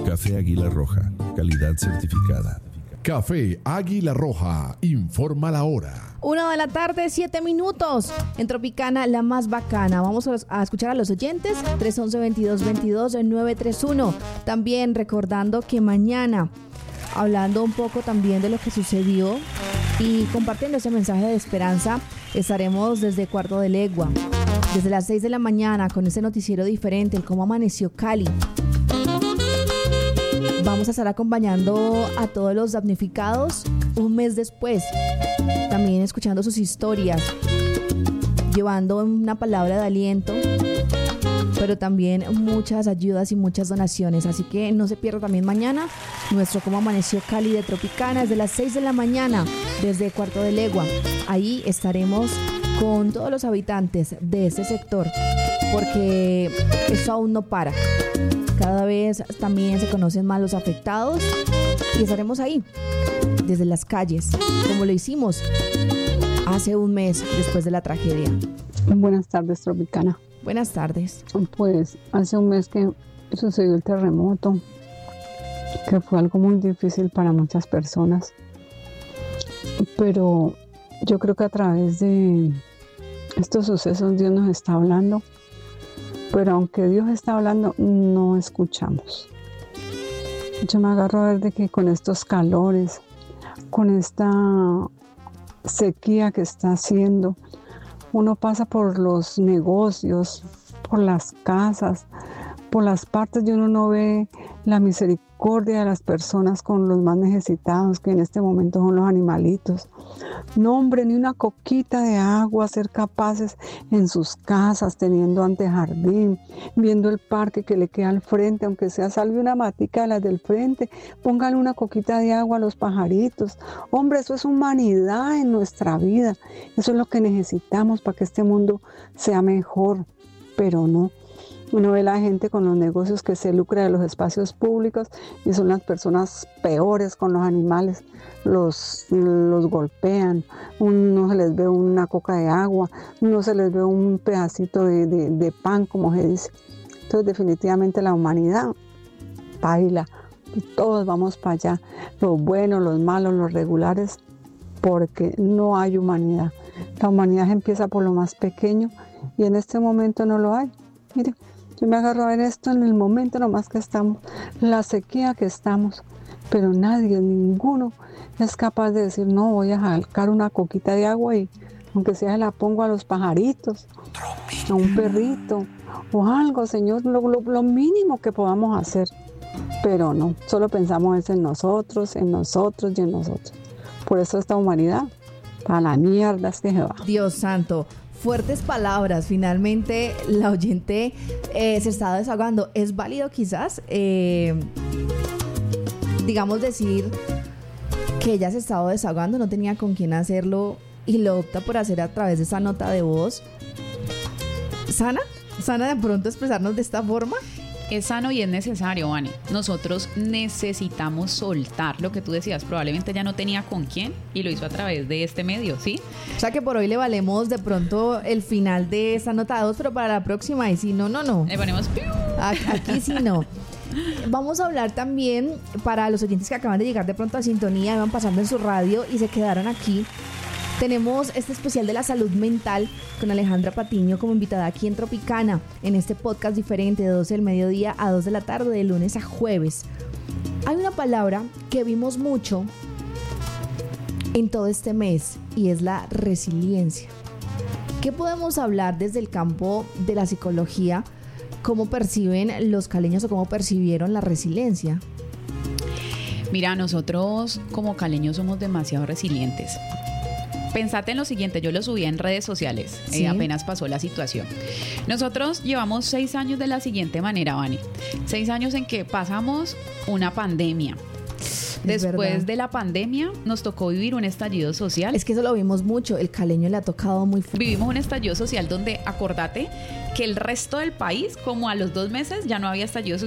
Café Águila Roja, calidad certificada. Café Águila Roja, informa la hora. 1:07 p.m. En Tropicana, la más bacana. Vamos a escuchar a los oyentes. 311-2222-931. También recordando que mañana, hablando un poco también de lo que sucedió y compartiendo ese mensaje de esperanza, estaremos desde Cuarto de Legua, desde las 6 de la mañana, con ese noticiero diferente, el cómo amaneció Cali. Vamos a estar acompañando a todos los damnificados un mes después, también escuchando sus historias, llevando una palabra de aliento, pero también muchas ayudas y muchas donaciones. Así que no se pierda también mañana nuestro Cómo Amaneció Cali de Tropicana, desde las 6 de la mañana, desde Cuarto de Legua. Ahí estaremos con todos los habitantes de este sector, porque eso aún no para. Cada vez también se conocen más los afectados y estaremos ahí, desde las calles, como lo hicimos hace un mes después de la tragedia. Buenas tardes, Tropicana. Buenas tardes. Pues hace un mes que sucedió el terremoto, que fue algo muy difícil para muchas personas, pero yo creo que a través de estos sucesos Dios nos está hablando. Pero aunque Dios está hablando, no escuchamos. Yo me agarro a ver de que con estos calores, con esta sequía que está haciendo, uno pasa por los negocios, por las casas, por las partes y uno no ve la misericordia de las personas con los más necesitados, que en este momento son los animalitos. No, hombre, ni una coquita de agua, ser capaces en sus casas, teniendo antejardín, viendo el parque que le queda al frente, aunque sea salve una matica de las del frente, póngale una coquita de agua a los pajaritos. Hombre, eso es humanidad en nuestra vida. Eso es lo que necesitamos para que este mundo sea mejor, pero no. Uno ve la gente con los negocios que se lucra de los espacios públicos y son las personas peores con los animales, los golpean, no se les ve una coca de agua, no se les ve un pedacito de pan, como se dice. Entonces definitivamente la humanidad baila, todos vamos para allá, los buenos, los malos, los regulares, porque no hay humanidad. La humanidad empieza por lo más pequeño y en este momento no lo hay. Mire, yo me agarro a ver esto en el momento nomás que estamos, la sequía que estamos, pero nadie, ninguno es capaz de decir, no, voy a jalcar una coquita de agua y aunque sea la pongo a los pajaritos, a un perrito o algo, Señor, lo mínimo que podamos hacer. Pero no, solo pensamos en nosotros y en nosotros. Por eso esta humanidad, para la mierda es que se va. Dios santo. Fuertes palabras. Finalmente la oyente se está desahogando. Es válido quizás, digamos, decir que ella se estaba desahogando, no tenía con quién hacerlo y lo opta por hacer a través de esa nota de voz. ¿Sana de pronto expresarnos de esta forma? Es sano y es necesario, Vani. Nosotros necesitamos soltar lo que tú decías. Probablemente ya no tenía con quién y lo hizo a través de este medio, ¿sí? O sea que por hoy le valemos de pronto el final de esta nota de voz, pero para la próxima, y si no. Le ponemos ¡piu! Aquí sí no. Vamos a hablar también para los oyentes que acaban de llegar de pronto a sintonía, van pasando en su radio y se quedaron aquí. Tenemos este especial de la salud mental con Alejandra Patiño como invitada aquí en Tropicana, en este podcast diferente de 12 del mediodía a 2 de la tarde, de lunes a jueves. Hay una palabra que vimos mucho en todo este mes y es la resiliencia. ¿Qué podemos hablar desde el campo de la psicología? ¿Cómo perciben los caleños o cómo percibieron la resiliencia? Mira, nosotros como caleños somos demasiado resilientes. Pensate en lo siguiente, yo lo subí en redes sociales, ¿sí? Apenas pasó la situación. Nosotros llevamos 6 años de la siguiente manera, Vani. 6 años en que pasamos una pandemia. Después de la pandemia nos tocó vivir un estallido social. Es que eso lo vimos mucho, el caleño le ha tocado muy fuerte. Vivimos un estallido social donde, acordate, que el resto del país, como a los 2 meses, ya no había estallido social.